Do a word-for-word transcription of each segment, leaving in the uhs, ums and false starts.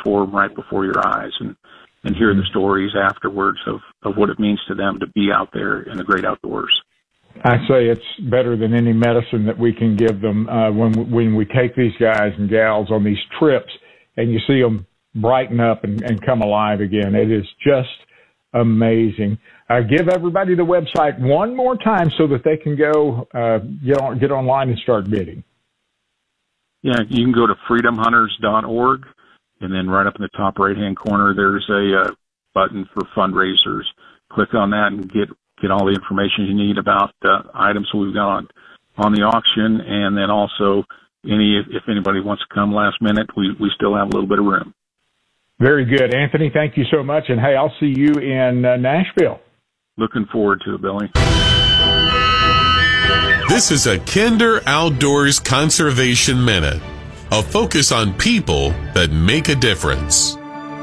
perform right before your eyes, and, and hear the stories afterwards of, of what it means to them to be out there in the great outdoors. I say it's better than any medicine that we can give them uh, when when we take these guys and gals on these trips, and you see them brighten up and, and come alive again. It is just amazing. Uh, give everybody the website one more time so that they can go uh, get on, get online and start bidding. Yeah, you can go to freedom hunters dot org, and then right up in the top right-hand corner, there's a uh, button for fundraisers. Click on that and get get all the information you need about uh, items we've got on, on the auction, and then also any if, if anybody wants to come last minute, we, we still have a little bit of room. Very good. Anthony, thank you so much, and hey, I'll see you in uh, Nashville. Looking forward to it, Billy. This is a Kinder Outdoors Conservation Minute, a focus on people that make a difference.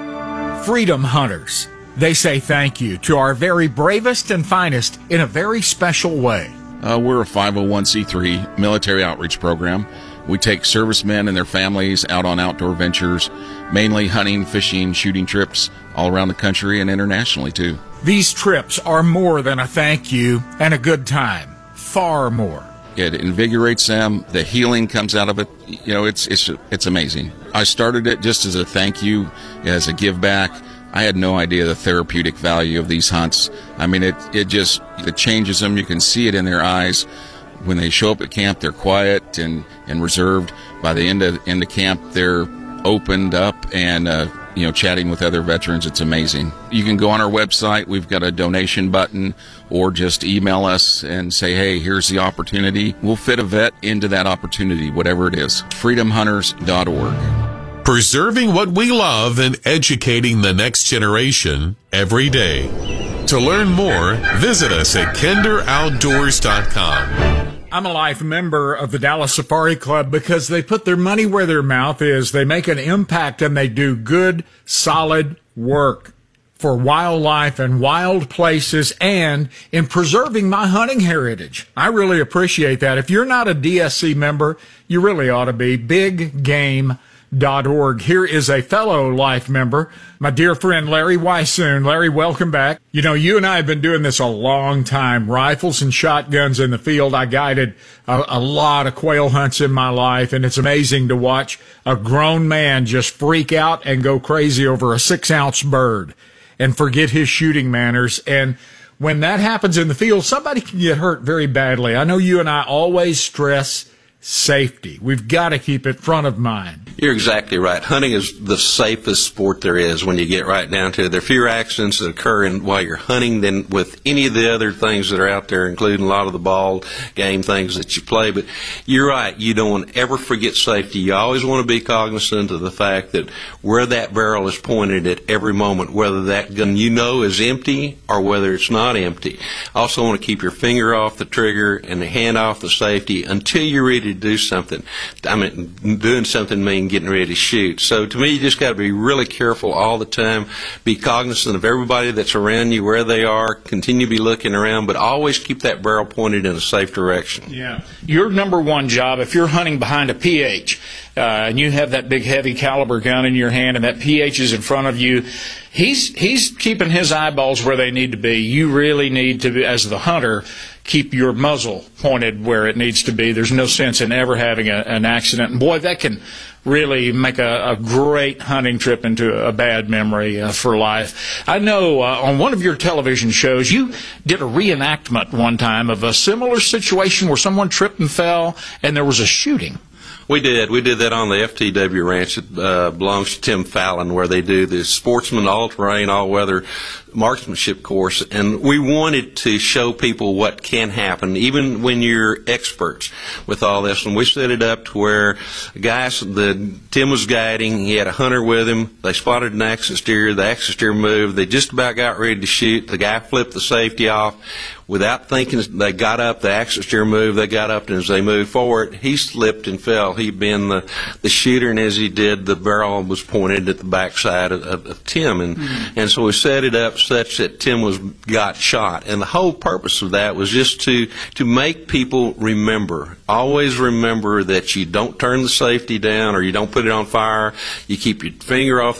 Freedom Hunters. They say thank you to our very bravest and finest in a very special way. Uh, we're a five oh one c three military outreach program. We take servicemen and their families out on outdoor ventures, mainly hunting, fishing, shooting trips all around the country and internationally, too. These trips are more than a thank you and a good time. Far more. It invigorates them. The healing comes out of it. You know, it's it's it's amazing. I started it just as a thank you, as a give back. I had no idea the therapeutic value of these hunts. I mean, it, it just it changes them. You can see it in their eyes. When they show up at camp, they're quiet and, and reserved. By the end of end of camp, they're opened up and uh, you know, chatting with other veterans. It's amazing. You can go on our website. We've got a donation button, or just email us and say, hey, here's the opportunity. We'll fit a vet into that opportunity, whatever it is. freedom hunters dot org. Preserving what we love and educating the next generation every day. To learn more, visit us at kinder outdoors dot com. I'm a life member of the Dallas Safari Club because they put their money where their mouth is. They make an impact and they do good, solid work for wildlife and wild places and in preserving my hunting heritage. I really appreciate that. If you're not a D S C member, you really ought to be. big game dot org. Here is a fellow life member, my dear friend Larry Weissoon. Larry, welcome back. You know, you and I have been doing this a long time. Rifles and shotguns in the field. I guided a, a lot of quail hunts in my life, and it's amazing to watch a grown man just freak out and go crazy over a six-ounce bird and forget his shooting manners. And when that happens in the field, somebody can get hurt very badly. I know you and I always stress safety. We've got to keep it front of mind. You're exactly right. Hunting is the safest sport there is when you get right down to it. There are fewer accidents that occur in, while you're hunting than with any of the other things that are out there, including a lot of the ball game things that you play. But you're right. You don't want to ever forget safety. You always want to be cognizant of the fact that where that barrel is pointed at every moment, whether that gun you know is empty or whether it's not empty. Also want to keep your finger off the trigger and the hand off the safety until you're ready to do something. I mean, doing something means getting ready to shoot. So to me, you just got to be really careful all the time. Be cognizant of everybody that's around you, where they are. Continue to be looking around, but always keep that barrel pointed in a safe direction. Yeah. Your number one job, if you're hunting behind a P H, uh, and you have that big heavy caliber gun in your hand and that P H is in front of you, he's he's keeping his eyeballs where they need to be. You really need to be, as the hunter, keep your muzzle pointed where it needs to be. There's no sense in ever having a, an accident. And boy, that can really make a, a great hunting trip into a bad memory uh, for life. I know uh, on one of your television shows, you did a reenactment one time of a similar situation where someone tripped and fell and there was a shooting. We did. We did that on the F T W ranch. It uh, belongs to Tim Fallon, where they do the sportsman all-terrain, all-weather marksmanship course. And we wanted to show people what can happen, even when you're experts with all this. And we set it up to where guys, the Tim was guiding. He had a hunter with him. They spotted an axis steer. The axis steer moved. They just about got ready to shoot. The guy flipped the safety off. Without thinking, they got up, the axis steer moved, they got up, and as they moved forward, he slipped and fell. He'd been the, the shooter, and as he did, the barrel was pointed at the backside of, of, of Tim. And, mm-hmm. and so we set it up such that Tim was got shot. And the whole purpose of that was just to, to make people remember. Always remember that you don't turn the safety down or you don't put it on fire. You keep your finger off